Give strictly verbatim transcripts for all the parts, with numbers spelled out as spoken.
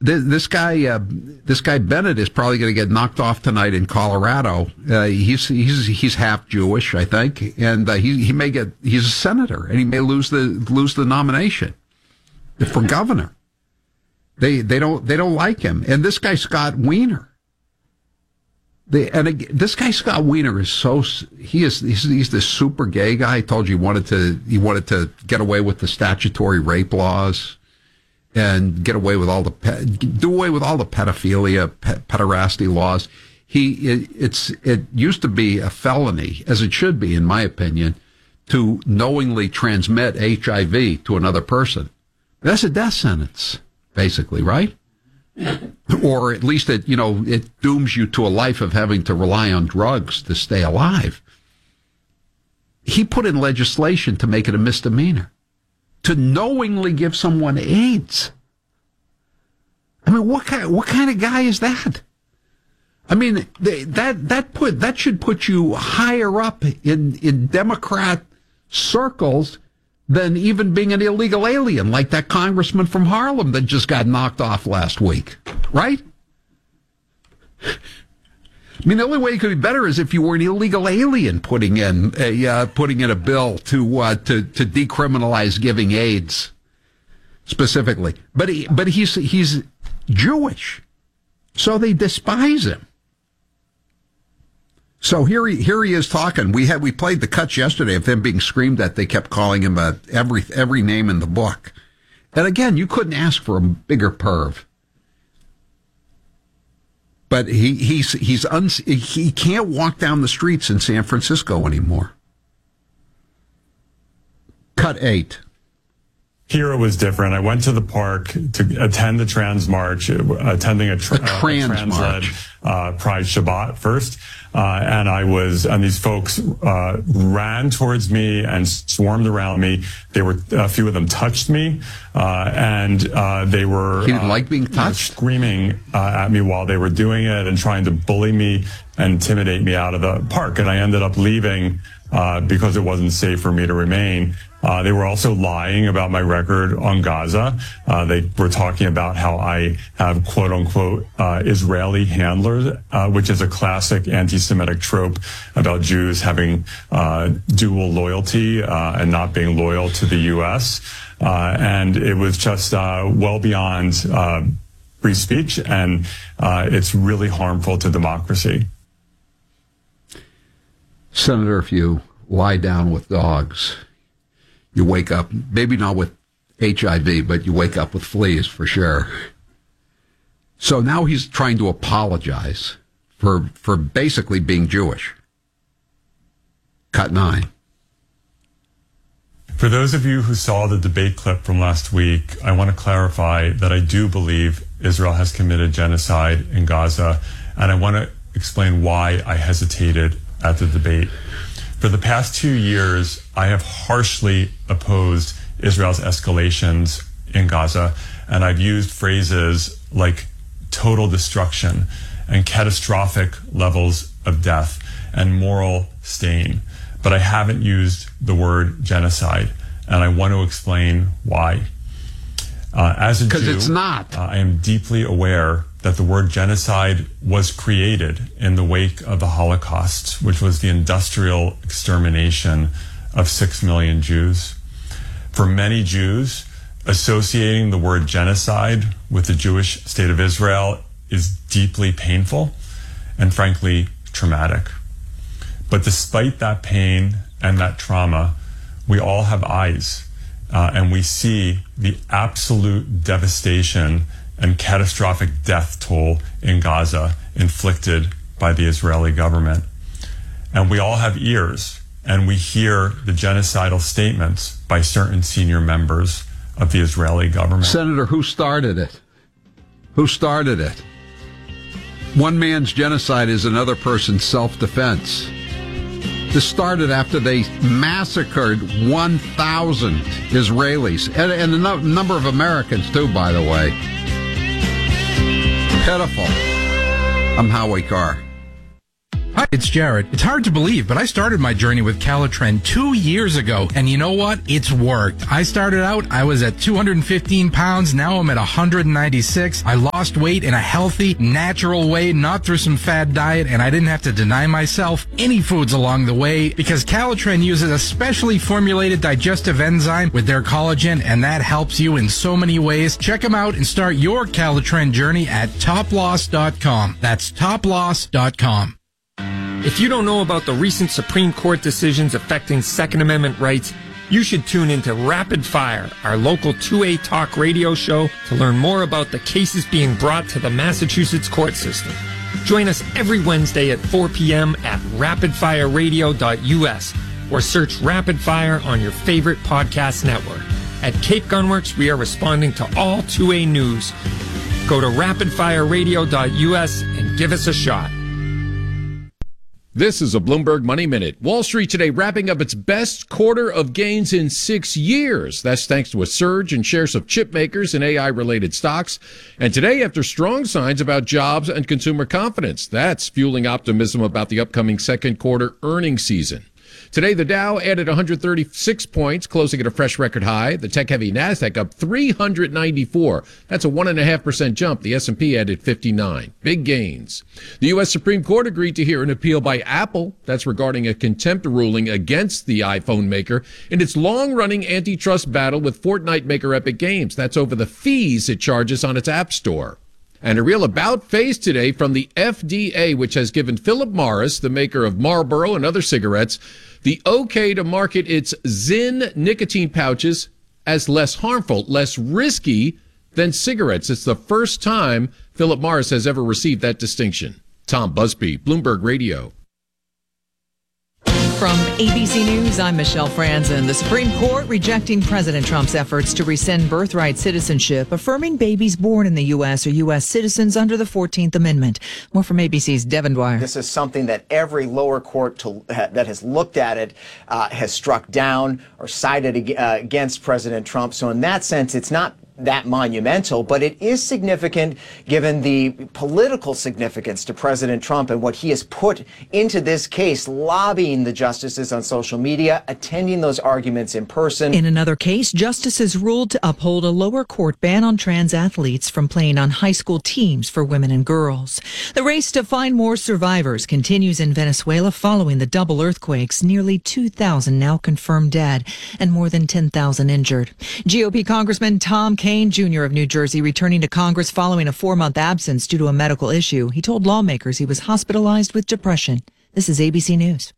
This, this guy, uh, this guy Bennett is probably going to get knocked off tonight in Colorado. Uh, he's he's he's half Jewish, I think, and uh, he he may get he's a senator, and he may lose the lose the nomination for governor. They they don't they don't like him, and this guy Scott Wiener. They, and again, this guy Scott Wiener is so he is he's, he's this super gay guy. I told you he wanted to he wanted to get away with the statutory rape laws. And get away with all the do away with all the pedophilia, pederasty laws. He it, it's it used to be a felony, as it should be, in my opinion, to knowingly transmit H I V to another person. That's a death sentence, basically, right? Or at least it you know it dooms you to a life of having to rely on drugs to stay alive. He put in legislation to make it a misdemeanor. To knowingly give someone AIDS. I mean, what kind, what kind of guy is that? I mean, they, that, that put, that should put you higher up in, in Democrat circles than even being an illegal alien, like that congressman from Harlem that just got knocked off last week. Right? I mean, the only way it could be better is if you were an illegal alien putting in a uh, putting in a bill to uh, to to decriminalize giving AIDS, specifically. But he, but he's he's Jewish, so they despise him. So here he here he is talking. We had we played the cuts yesterday of him being screamed at. They kept calling him a, every every name in the book, and again, you couldn't ask for a bigger perv. But he he's he's un, he can't walk down the streets in San Francisco anymore. Cut eight. Here it was different. I went to the park to attend the trans march, attending a, tra- a trans, a trans led uh, Pride Shabbat first, uh, and I was and these folks uh, ran towards me and swarmed around me. They were a few of them touched me, uh, and uh, they were he didn't uh, like being touched, you know, screaming uh, at me while they were doing it and trying to bully me and intimidate me out of the park. And I ended up leaving uh, because it wasn't safe for me to remain. Uh, they were also lying about my record on Gaza. Uh, they were talking about how I have quote unquote, uh, Israeli handlers, uh, which is a classic anti-Semitic trope about Jews having, uh, dual loyalty, uh, and not being loyal to the U S. Uh, and it was just, uh, well beyond, uh, free speech. And, uh, it's really harmful to democracy. Senator, if you lie down with dogs, you wake up, maybe not with H I V, but you wake up with fleas for sure. So now he's trying to apologize for for basically being Jewish. Cut nine. For those of you who saw the debate clip from last week, I want to clarify that I do believe Israel has committed genocide in Gaza, and I want to explain why I hesitated at the debate. For the past two years, I have harshly opposed Israel's escalations in Gaza, and I've used phrases like total destruction and catastrophic levels of death and moral stain. But I haven't used the word genocide, and I want to explain why. Uh, as a Jew, because it's not. Uh, I am deeply aware that the word genocide was created in the wake of the Holocaust, which was the industrial extermination of six million Jews. For many Jews, associating the word genocide with the Jewish state of Israel is deeply painful and frankly traumatic. But despite that pain and that trauma, we all have eyes, uh, and we see the absolute devastation and catastrophic death toll in Gaza inflicted by the Israeli government. And we all have ears, and we hear the genocidal statements by certain senior members of the Israeli government. Senator, who started it? Who started it? One man's genocide is another person's self-defense. This started after they massacred one thousand Israelis, and, and a no, number of Americans too, by the way. Pitiful. I'm Howie Carr. Hi, it's Jared. It's hard to believe, but I started my journey with Calitren two years ago, and you know what? It's worked. I started out, I was at two hundred fifteen pounds, now I'm at one hundred ninety-six. I lost weight in a healthy, natural way, not through some fad diet, and I didn't have to deny myself any foods along the way, because Calitren uses a specially formulated digestive enzyme with their collagen, and that helps you in so many ways. Check them out and start your Calitren journey at top loss dot com. That's top loss dot com. If you don't know about the recent Supreme Court decisions affecting Second Amendment rights, you should tune into Rapid Fire, our local two A talk radio show, to learn more about the cases being brought to the Massachusetts court system. Join us every Wednesday at four p.m. at rapid fire radio dot u s or search Rapid Fire on your favorite podcast network. At Cape Gunworks, we are responding to all two A news. Go to rapid fire radio dot u s and give us a shot. This is a Bloomberg Money Minute. Wall Street today wrapping up its best quarter of gains in six years. That's thanks to a surge in shares of chip makers and A I-related stocks. And today, after strong signs about jobs and consumer confidence, that's fueling optimism about the upcoming second quarter earnings season. Today, the Dow added one hundred thirty-six points, closing at a fresh record high. The tech-heavy NASDAQ up three hundred ninety-four. That's a one point five percent jump. The S and P added fifty-nine. Big gains. The U S Supreme Court agreed to hear an appeal by Apple. That's regarding a contempt ruling against the iPhone maker in its long-running antitrust battle with Fortnite maker Epic Games. That's over the fees it charges on its App Store. And a real about-face today from the F D A, which has given Philip Morris, the maker of Marlboro and other cigarettes, the okay to market its Zyn nicotine pouches as less harmful, less risky than cigarettes. It's the first time Philip Morris has ever received that distinction. Tom Busby, Bloomberg Radio. From A B C News, I'm Michelle Franzen. The Supreme Court rejecting President Trump's efforts to rescind birthright citizenship, affirming babies born in the U S are U S citizens under the fourteenth Amendment. More from A B C's Devin Dwyer. This is something that every lower court to, uh, that has looked at it uh, has struck down or sided uh, against President Trump. So in that sense, it's not that monumental, but it is significant given the political significance to President Trump and what he has put into this case, lobbying the justices on social media, attending those arguments in person. In another case, justices ruled to uphold a lower court ban on trans athletes from playing on high school teams for women and girls. The race to find more survivors continues in Venezuela following the double earthquakes. Nearly two thousand now confirmed dead and more than ten thousand injured. G O P Congressman Tom Kaine Junior of New Jersey returning to Congress following a four-month absence due to a medical issue. He told lawmakers he was hospitalized with depression. This is A B C News.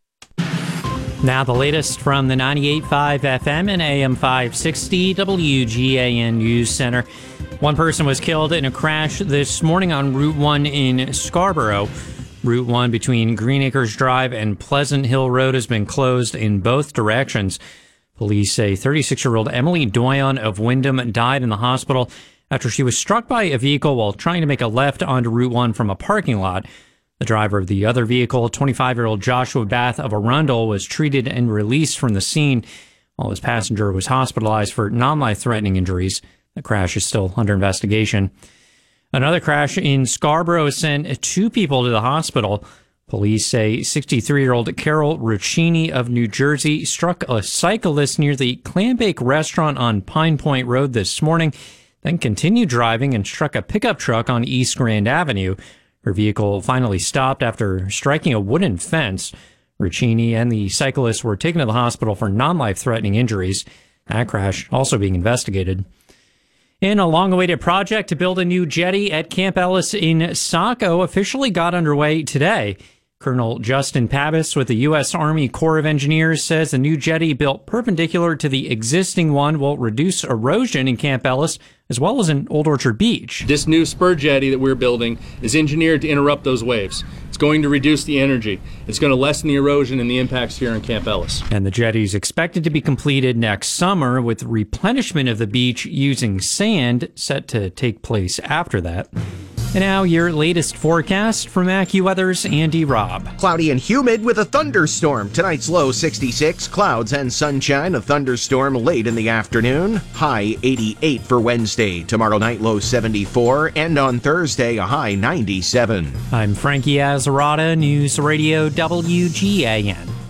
Now the latest from the ninety-eight point five F M and A M five sixty W G A N News Center. One person was killed in a crash this morning on Route one in Scarborough. Route one between Green Acres Drive and Pleasant Hill Road has been closed in both directions. Police say thirty-six-year-old Emily Doyon of Wyndham died in the hospital after she was struck by a vehicle while trying to make a left onto Route one from a parking lot. The driver of the other vehicle, twenty-five-year-old Joshua Bath of Arundel, was treated and released from the scene, while his passenger was hospitalized for non-life-threatening injuries. The crash is still under investigation. Another crash in Scarborough sent two people to the hospital. Police say sixty-three-year-old Carol Ruccini of New Jersey struck a cyclist near the Clambake restaurant on Pine Point Road this morning, then continued driving and struck a pickup truck on East Grand Avenue. Her vehicle finally stopped after striking a wooden fence. Ruccini and the cyclist were taken to the hospital for non-life-threatening injuries. That crash also being investigated. And a long-awaited project to build a new jetty at Camp Ellis in Saco officially got underway today. Colonel Justin Pabis with the U S Army Corps of Engineers says the new jetty built perpendicular to the existing one will reduce erosion in Camp Ellis as well as in Old Orchard Beach. This new spur jetty that we're building is engineered to interrupt those waves. It's going to reduce the energy. It's going to lessen the erosion and the impacts here in Camp Ellis. And the jetty is expected to be completed next summer, with replenishment of the beach using sand set to take place after that. And now your latest forecast from AccuWeather's Andy Robb. Cloudy and humid with a thunderstorm. Tonight's low sixty-six, clouds and sunshine. A thunderstorm late in the afternoon. High eighty-eight for Wednesday. Tomorrow night low seventy-four. And on Thursday a high ninety-seven. I'm Frankie Azarada, News Radio W G A N.